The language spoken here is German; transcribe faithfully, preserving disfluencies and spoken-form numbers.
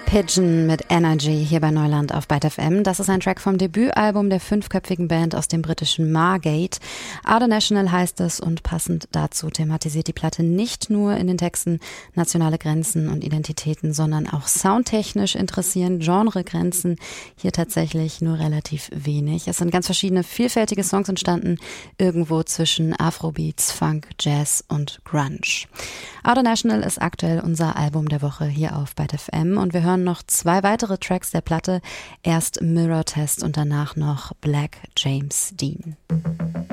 Pigeon mit Energy hier bei Neuland auf Byte F M. Das ist ein Track vom Debütalbum der fünfköpfigen Band aus dem britischen Margate. Are the National heißt es und passend dazu thematisiert die Platte nicht nur in den Texten nationale Grenzen und Identitäten, sondern auch soundtechnisch interessieren Genregrenzen hier tatsächlich nur relativ wenig. Es sind ganz verschiedene vielfältige Songs entstanden, irgendwo zwischen Afrobeats, Funk, Jazz und Grunge. Are the National ist aktuell unser Album der Woche hier auf Byte F M und wir hören noch zwei weitere Tracks der Platte. Erst Mirror Test und danach noch Black James Dean.